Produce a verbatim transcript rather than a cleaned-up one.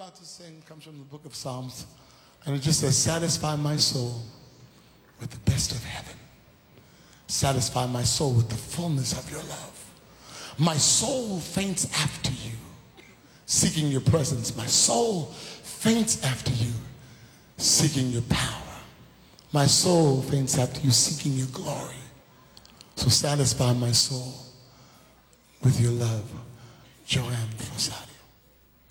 about to sing comes from the book of Psalms, and it just says, satisfy my soul with the best of heaven. Satisfy my soul with the fullness of your love. My soul faints after you, seeking your presence. My soul faints after you, seeking your power. My soul faints after you, seeking your glory. So satisfy my soul with your love. Joanne Fossati.